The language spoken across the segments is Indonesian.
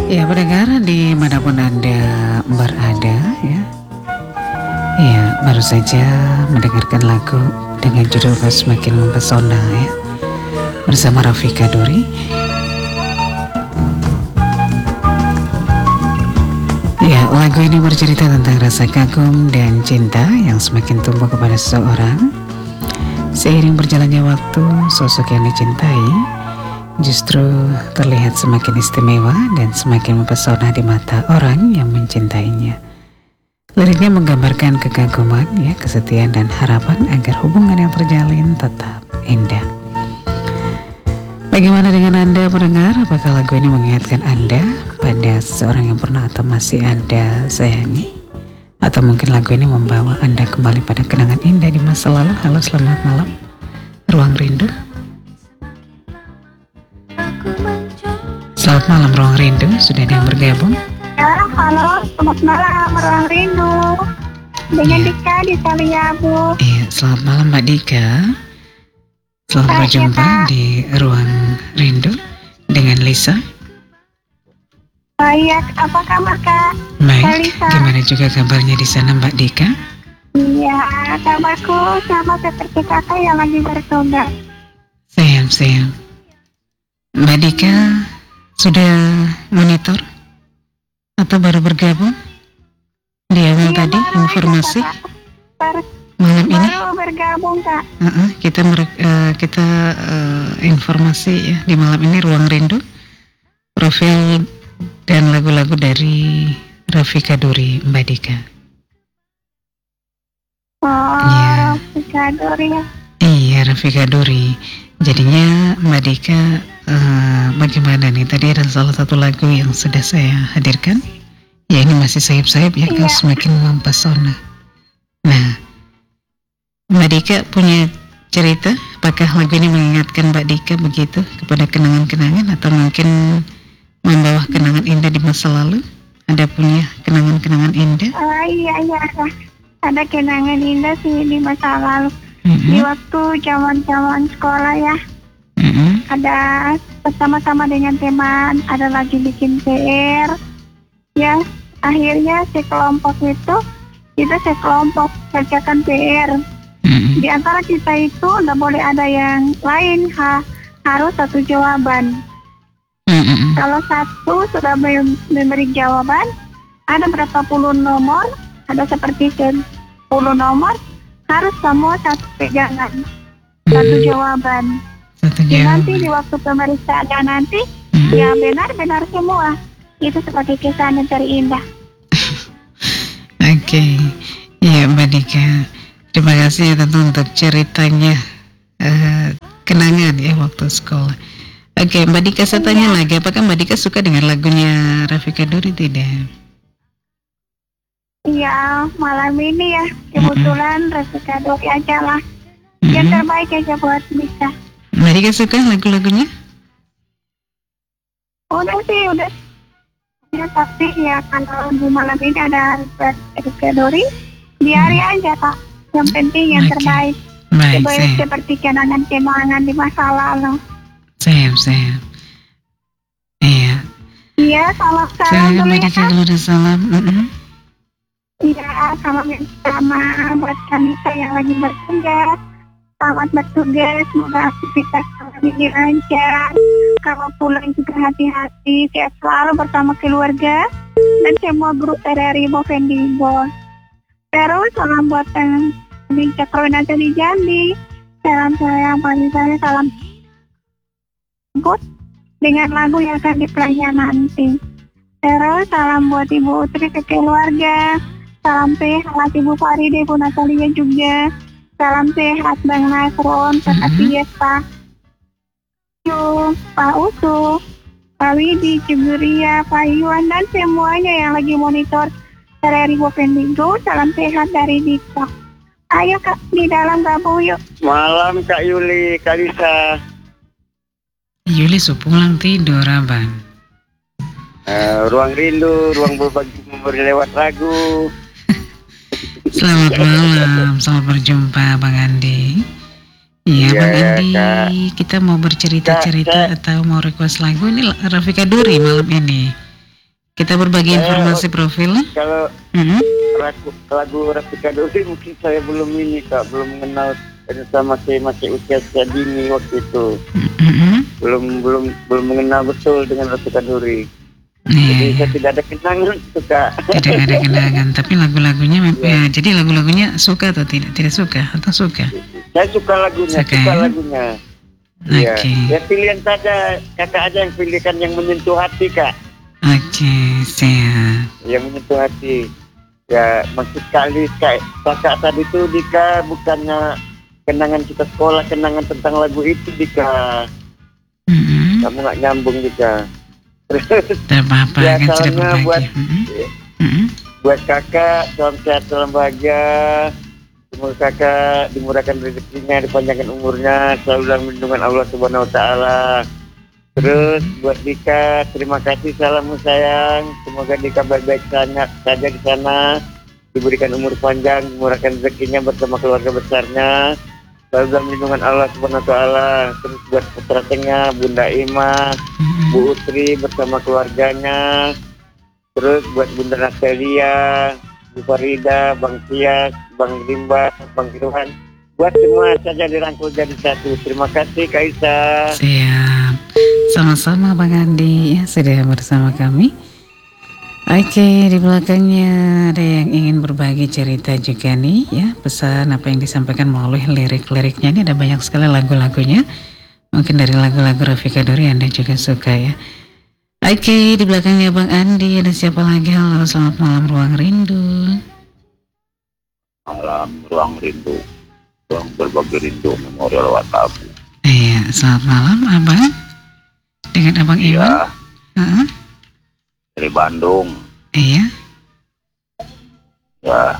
Ya, pendengar dimanapun Anda berada ya. Ya, baru saja mendengarkan lagu dengan judul Semakin Mempesona ya, bersama Rafika Duri. Ya, lagu ini bercerita tentang rasa kagum dan cinta yang semakin tumbuh kepada seseorang. Seiring berjalannya waktu, sosok yang dicintai justru terlihat semakin istimewa dan semakin mempesona di mata orang yang mencintainya. Liriknya menggambarkan kekaguman, ya, kesetiaan dan harapan agar hubungan yang terjalin tetap indah. Bagaimana dengan Anda pendengar? Apakah lagu ini mengingatkan Anda pada seseorang yang pernah atau masih Anda sayangi? Atau mungkin lagu ini membawa Anda kembali pada kenangan indah di masa lalu? Halo, selamat malam. Ruang Rindu. Selamat malam Ruang Rindu, sudah ada yang bergabung? Ya, halo, selamat malam Ruang Rindu. Dengan Dika di Taliabu. Iya, selamat malam Mbak Dika. Selamat berjumpa di Ruang Rindu dengan Lisa. Iya, apa kabar Kak? Baik, Lisa. gimana juga kabarnya di sana Mbak Dika? Iya, kabarku sama seperti kakak yang lagi bertugas. Sayang. Mbak Dika sudah monitor atau baru bergabung di awal tadi informasi malam ini? Baru bergabung Kak. Kita informasi ya di malam ini Ruang Rindu, profil dan lagu-lagu dari Rafika Duri, Mbak Dika. Oh, Ya. Rafika Duri. Iya, Rafika Duri. Jadinya Mbak Dika, bagaimana nih? Tadi ada salah satu lagu yang sudah saya hadirkan. Ya, ini masih sayap-sayap ya, Kau Semakin Mempesona. Nah, Mbak Dika punya cerita? Apakah lagu ini mengingatkan Mbak Dika begitu kepada kenangan-kenangan, atau mungkin membawa kenangan indah di masa lalu? Ada punya kenangan-kenangan indah? Iya. Ada kenangan indah sih di masa lalu. Di waktu zaman sekolah ya. Ada bersama-sama dengan teman, ada lagi bikin PR. Ya, akhirnya sekelompok itu sekelompok kerjakan PR. Di antara kita itu nggak boleh ada yang lain, harus satu jawaban. Kalau satu sudah memberi jawaban, ada berapa puluh nomor, ada seperti 10 nomor, harus semua satu pegangan, satu jawaban. Nanti di waktu pemeriksaan nanti, ya benar semua. Itu sebagai kesan yang terindah. Oke. Ya Mbak Dika, terima kasih ya tentu untuk ceritanya, kenangan ya waktu sekolah. Oke, Mbak Dika, saya tanya lagi, apakah Mbak Dika suka dengan lagunya Rafika Duri tidak? Iya, malam ini ya kebetulan Rafika Duri aja lah. Yang terbaik aja buat bisa. Mbak Dika suka lagu-lagunya? Udah. Ya, tapi ya kalau di malam ini ada Rafika Duri, biari aja Kak. Yang penting yang terbaik. Baik, seperti kenangan-kenangan di masa lalu. Sayang. Iya, salam Saya dulu Mbak ya Dika, Kak. kalau ada salam. Iya, salam yang pertama buat Kanisa yang lagi bertugas. Selamat bertugas, semoga aktivitas kami lancar. Kalau pulang juga hati-hati, sehat selalu bersama keluarga dan semua grup RRI Bovendigbo. Terus salam buat kami Cakrawinata di Jambi. Salam sayang paling saya, salam dengan lagu yang akan dipelajari nanti. Terus salam buat Ibu Utri ke keluarga. Salam sehat Ibu Faride, Ibu Natalia juga. Salam sehat Bang Nasron, Kak Fiesta, Pak Usu, Pak Widi, Ciburia, Pak Iwan, dan semuanya yang lagi monitor RRI Bovendigbo. Salam sehat dari Dika. Ayo Kak, di dalam gabung yuk. Malam Kak Yuli, Kak Lisa. Yuli pulang tidur, Abang. Ruang Rindu, ruang berbagi lewat lagu. Selamat malam, selamat berjumpa Bang Andi. Iya Bang Andi, kita mau bercerita-cerita atau mau request lagu? Ini Rafika Duri malam ini. Kita berbagi informasi profil. Kalau lagu Rafika Duri mungkin saya belum ini Kak, belum mengenal sama masih usia dini waktu itu. Belum mengenal betul dengan Rafika Duri. Jadi saya tidak ada kenangan itu Kak. Tidak ada kenangan, tapi lagu-lagunya jadi lagu-lagunya suka atau tidak? Tidak suka atau suka? Saya suka lagunya, lagunya. Iya. Ya pilihan saja, Kakak aja yang pilihkan yang menyentuh hati Kak. Oke, siap. Yang menyentuh hati. Ya, maksud sekali Kakak tadi itu Dika bukannya kenangan kita sekolah, kenangan tentang lagu itu Dika. Kamu nggak nyambung Dika. Tidak apa-apa, ya, kan sudah berbagi. Buat Kakak, salam sehat, salam bahagia. Semoga Kakak dimurahkan rezekinya, dipanjangkan umurnya, selalu dalam lindungan Allah Subhanahu Wa Taala. Terus buat Dika, terima kasih, salam sayang. Semoga Dika baik-baik saja di sana, diberikan umur panjang, dimurahkan rezekinya bersama keluarga besarnya, selalu dalam lindungan Allah Subhanahu Wa Taala. Terus buat putra tengah, Bunda Ima, Bu Utri bersama keluarganya. Terus buat Bunda Natalia, Bu Farida, Bang Tias, Bang Rimba, Bang Irwan. Buat semua saja dirangkul jadi satu. Terima kasih Kak Isa. Siap. Sama-sama Bang Andi ya, sudah bersama kami. Oke, di belakangnya ada yang ingin berbagi cerita juga nih ya, pesan apa yang disampaikan melalui lirik-liriknya. Ini ada banyak sekali lagu-lagunya. Mungkin dari lagu-lagu Rafika Duri Anda juga suka ya. Oke, di belakangnya Bang Andi ada siapa lagi? Halo, selamat malam Ruang Rindu. Malam Ruang Rindu, ruang berbagi rindu Memorial Watabu. Iya, selamat malam Abang. Dengan Abang Iwan? Dari Bandung. Iya. Ya.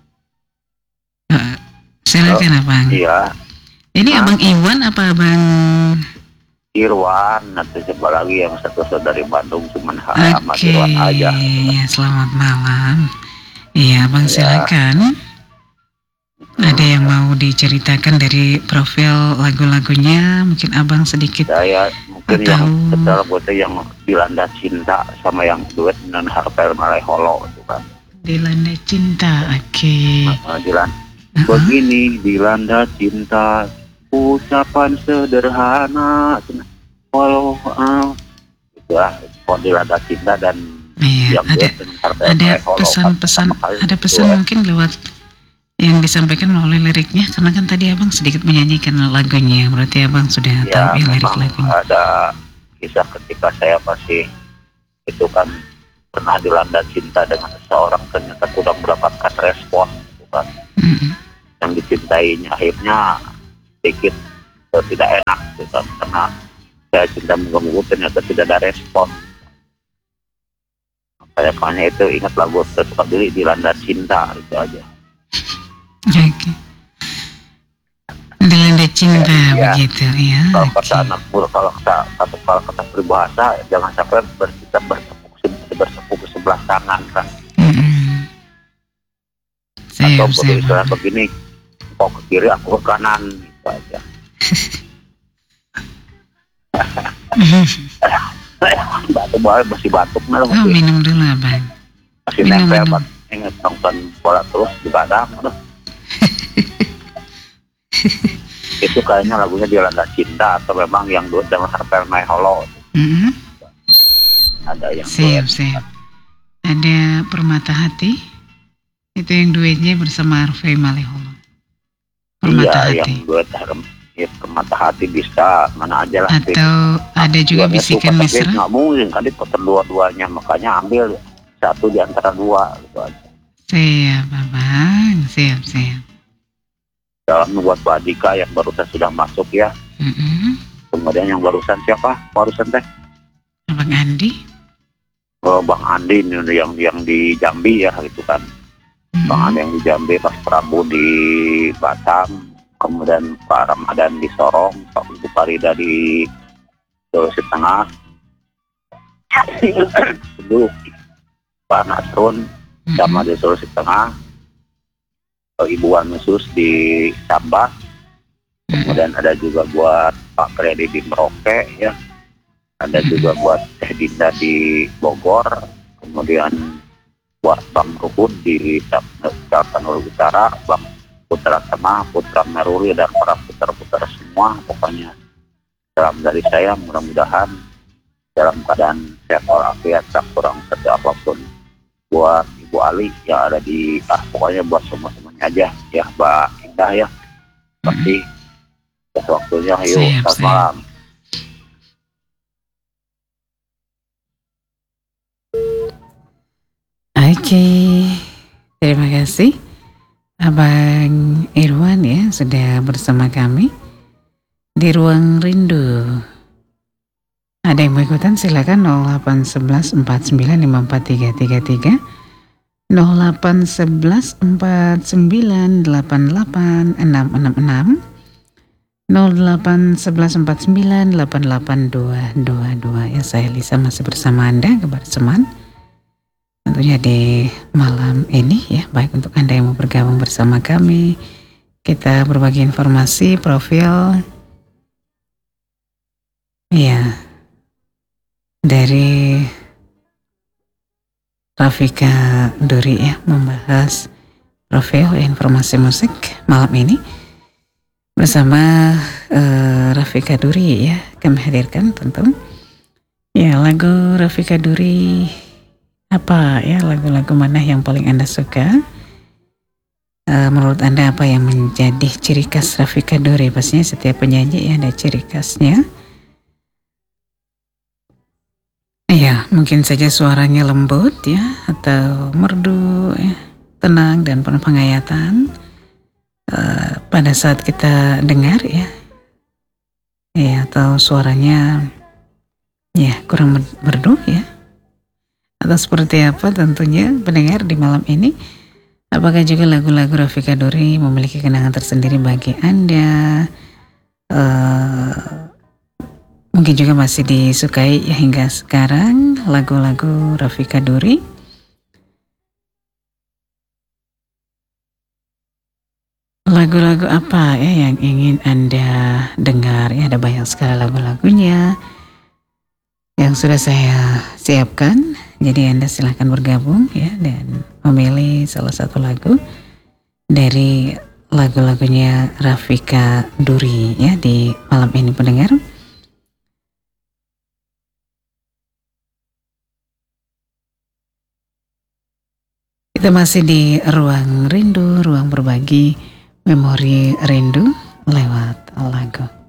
Silakan Abang. Iya. Ini Abang Iwan apa Abang Irwan? Nanti siapa lagi yang satu dari Bandung, cuman sama Irwan aja. Oke, selamat malam. Iya Abang silakan. Ada yang mau diceritakan dari profil lagu-lagunya? Mungkin Abang sedikit. Saya mungkin yang setelah buatnya yang Dilanda Cinta sama yang duet dengan Harpel Maleholo itu kan. Dilanda Cinta, oke. Begini Dilanda Cinta, ucapan sederhana. Walau itu lah, Dilanda Cinta dan yang duet dengan Harpel Maleholo. Ada pesan mungkin lewat yang disampaikan melalui liriknya, karena kan tadi Abang sedikit menyanyikan lagunya, berarti Abang sudah tahu ya lirik lagunya. Ada kisah ketika saya masih itu kan pernah dilanda cinta dengan seseorang, ternyata kurang mendapatkan respon gitu kan. Yang dicintainya akhirnya sedikit tidak enak gitu kan, karena saya cinta moga-moga ternyata tidak ada respon. Makanya itu ingat lagu tersuka diri Dilanda Cinta itu aja. Oke. Dilanda cinta begitu ya. Kalau kata anak muda, kalau kata peribahasa, jangan sampai kita bersepuk sebelah tangan kan. Atau istilah begini, kau ke kiri aku ke kanan gitu aja. Masih batuk nih. Oh, minum dulu Abang. Masih nempel ingat nonton bola terus di badan. Itu kayaknya lagunya Dilanda Cinta atau memang yang duet dengan Harpel Maleholo. Ada yang siap. Ada Permata Hati, itu yang duetnya bersama Harpel Maleholo. Permata Hati. Yang duet Permata Hati bisa mana aja lah. Atau ada juga Bisikan Mesra. Nggak mungkin kan itu dua-duanya, makanya ambil satu di antara dua gitu aja. Siap Abang, siap. Dalam buat Mbak Dika yang barusan sudah masuk ya. Kemudian yang barusan siapa? Barusan teh? Bang Andi. Bang Andi yang di Jambi ya gitu kan. Bang Andi yang di Jambi, Mas Prabu di Batam, kemudian Pak Ramadan di Sorong, Pak Ibu Farida di Sulawesi Tengah. Dulu Pak Nasrun sama di Sulawesi Tengah. Ibu Wanusus di Sabah, kemudian ada juga buat Pak Kredi di Merauke ya, ada juga buat Teh Dinda di Bogor, kemudian buat Bang Ruhut di Tapanuli Utara, Bang Putra Tengah, Putra Meruri, dan para putra-putra semua. Pokoknya salam dari saya, mudah-mudahan dalam keadaan sehat walafiat, tak kurang satu apapun. Buat Ibu Ali yang ada di pokoknya buat semua-semuanya aja ya, Mbak Indah ya. Pasti waktunya, yuk, selamat malam. Oke, terima kasih Abang Irwan ya sudah bersama kami di Ruang Rindu. Ada yang mau ikutan silakan 0811 4954 333, 0811 4988 666, 0811 4988 222. Ya, saya Lisa masih bersama Anda kebersamaan tentunya di malam ini ya. Baik, untuk Anda yang mau bergabung bersama kami, kita berbagi informasi profil ya dari Rafika Duri ya, membahas profil informasi musik malam ini bersama Rafika Duri ya. Kami hadirkan tentu ya lagu Rafika Duri. Apa ya, lagu-lagu mana yang paling Anda suka? Menurut Anda apa yang menjadi ciri khas Rafika Duri? Pastinya setiap penyanyi ya ada ciri khasnya. Ya, mungkin saja suaranya lembut ya, atau merdu ya, tenang dan penuh penghayatan pada saat kita dengar ya. Ya, atau suaranya ya kurang merdu ya. Atau seperti apa tentunya pendengar di malam ini. Apakah juga lagu-lagu Rafika Duri memiliki kenangan tersendiri bagi Anda? Mungkin juga masih disukai ya hingga sekarang lagu-lagu Rafika Duri. Lagu-lagu apa ya yang ingin Anda dengar ya? Ada banyak sekali lagu-lagunya yang sudah saya siapkan. Jadi Anda silahkan bergabung ya dan memilih salah satu lagu dari lagu-lagunya Rafika Duri ya di malam ini pendengar. Kita masih di Ruang Rindu, ruang berbagi memori rindu lewat lagu.